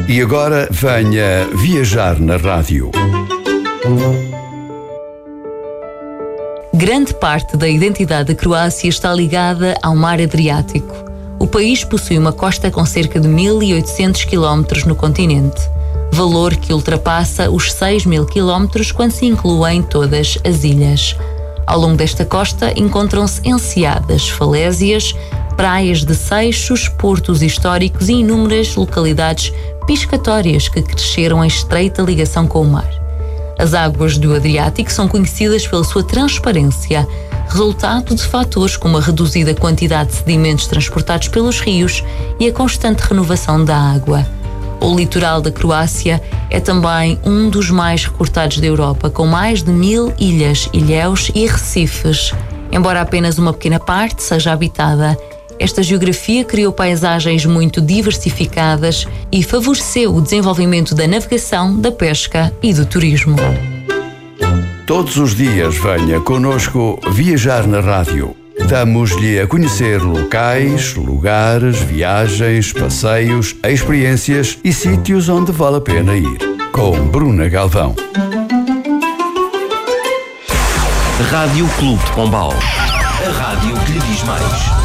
E agora venha viajar na rádio. Grande parte da identidade da Croácia está ligada ao mar Adriático. O país possui uma costa com cerca de 1.800 km no continente, valor que ultrapassa os 6.000 km quando se incluem todas as ilhas. Ao longo desta costa encontram-se enseadas, falésias, praias de seixos, portos históricos e inúmeras localidades pescatórias que cresceram em estreita ligação com o mar. As águas do Adriático são conhecidas pela sua transparência, resultado de fatores como a reduzida quantidade de sedimentos transportados pelos rios e a constante renovação da água. O litoral da Croácia é também um dos mais recortados da Europa, com mais de 1.000 ilhas, ilhéus e recifes. Embora apenas uma pequena parte seja habitada, esta geografia criou paisagens muito diversificadas e favoreceu o desenvolvimento da navegação, da pesca e do turismo. Todos os dias venha connosco viajar na rádio. Damos-lhe a conhecer locais, lugares, viagens, passeios, experiências e sítios onde vale a pena ir. Com Bruna Galvão. Rádio Clube de Pombal. A rádio que lhe diz mais.